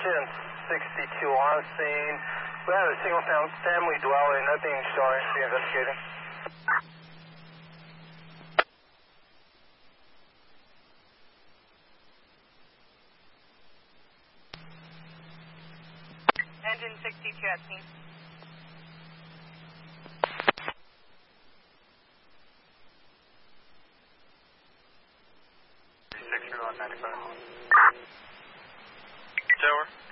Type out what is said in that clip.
1062 on scene. We have a single family dwelling, nothing showing, be investigating. Engine 62 at scene. Tower.